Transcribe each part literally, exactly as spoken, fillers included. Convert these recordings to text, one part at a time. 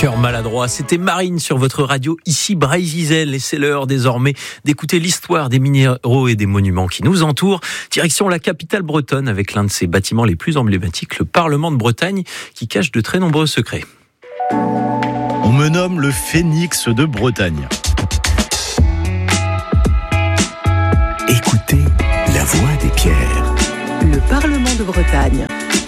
Cœur maladroit, c'était Marine sur votre radio, ici Bray-Zizel, et c'est l'heure désormais d'écouter l'histoire des minéraux et des monuments qui nous entourent. Direction la capitale bretonne avec l'un de ses bâtiments les plus emblématiques, le Parlement de Bretagne, qui cache de très nombreux secrets. On me nomme le Phénix de Bretagne. Écoutez la voix des pierres. Le Parlement de Bretagne.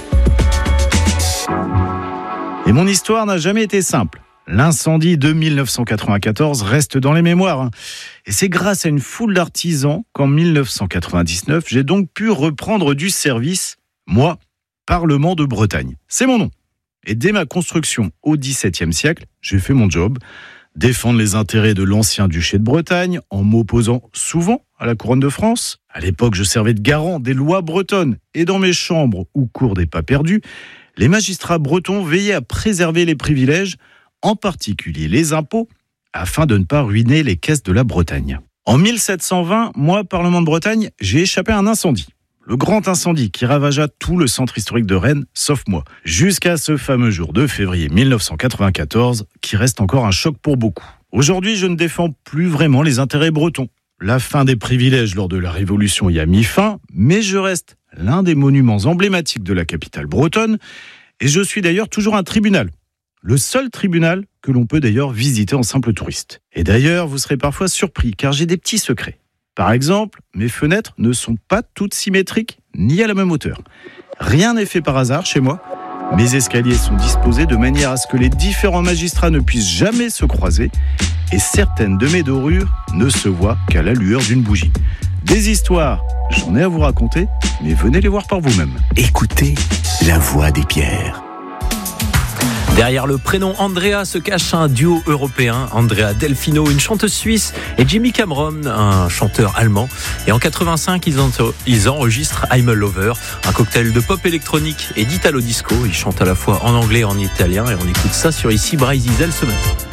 Et mon histoire n'a jamais été simple. L'incendie de dix-neuf cent quatre-vingt-quatorze reste dans les mémoires. Hein. Et c'est grâce à une foule d'artisans qu'en dix-neuf cent quatre-vingt-dix-neuf, j'ai donc pu reprendre du service, moi, Parlement de Bretagne. C'est mon nom. Et dès ma construction au dix-septième siècle, j'ai fait mon job, défendre les intérêts de l'ancien duché de Bretagne en m'opposant souvent à la couronne de France. À l'époque, je servais de garant des lois bretonnes. Et dans mes chambres ou cours des pas perdus, les magistrats bretons veillaient à préserver les privilèges, en particulier les impôts, afin de ne pas ruiner les caisses de la Bretagne. En mille sept cent vingt, moi, Parlement de Bretagne, j'ai échappé à un incendie. Le grand incendie qui ravagea tout le centre historique de Rennes, sauf moi, jusqu'à ce fameux jour de février dix-neuf cent quatre-vingt-quatorze, qui reste encore un choc pour beaucoup. Aujourd'hui, je ne défends plus vraiment les intérêts bretons. La fin des privilèges lors de la Révolution y a mis fin, mais je reste l'un des monuments emblématiques de la capitale bretonne, et je suis d'ailleurs toujours un tribunal. Le seul tribunal que l'on peut d'ailleurs visiter en simple touriste. Et d'ailleurs, vous serez parfois surpris, car j'ai des petits secrets. Par exemple, mes fenêtres ne sont pas toutes symétriques, ni à la même hauteur. Rien n'est fait par hasard chez moi. Mes escaliers sont disposés de manière à ce que les différents magistrats ne puissent jamais se croiser, et certaines de mes dorures ne se voient qu'à la lueur d'une bougie. Des histoires, j'en ai à vous raconter, mais venez les voir par vous-même. Écoutez la voix des pierres. Derrière le prénom Andrea se cache un duo européen, Andrea Delfino, une chanteuse suisse, et Jimmy Cameron, un chanteur allemand. Et en quatre-vingt-cinq, ils, en, ils enregistrent I'm a Lover, un cocktail de pop électronique et d'italo disco. Ils chantent à la fois en anglais et en italien, et on écoute ça sur ici Bray-Zizel ce matin.